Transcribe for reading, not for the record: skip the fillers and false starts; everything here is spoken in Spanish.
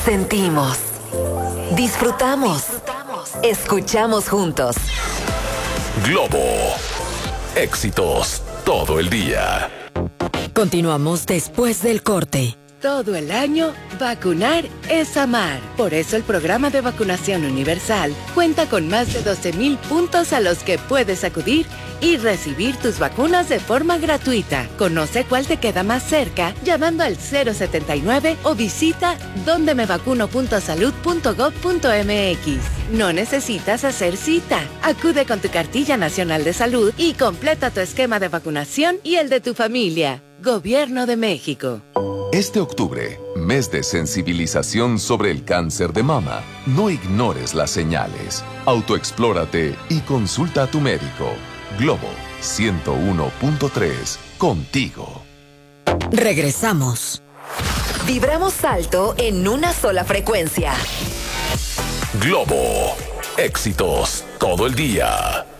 Sentimos, disfrutamos, escuchamos juntos. Globo. Éxitos todo el día. Continuamos después del corte. Todo el año, vacunar es amar. Por eso el programa de vacunación universal cuenta con más de 12,000 puntos a los que puedes acudir y recibir tus vacunas de forma gratuita. Conoce cuál te queda más cerca llamando al 079 o visita dondemevacuno.salud.gov.mx. No necesitas hacer cita. Acude con tu cartilla nacional de salud y completa tu esquema de vacunación y el de tu familia. Gobierno de México. Este octubre, mes de sensibilización sobre el cáncer de mama. No ignores las señales. Autoexplórate y consulta a tu médico. Globo 101.3. Contigo. Regresamos. Vibramos alto en una sola frecuencia. Globo. Éxitos todo el día.